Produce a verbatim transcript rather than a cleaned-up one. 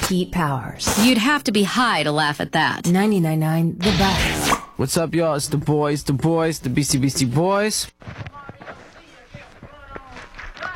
Pete Powers. You'd have to be high to laugh at that. ninety-nine point nine The Best. What's up, y'all? It's the boys, the boys, the Beastie Beastie Boys.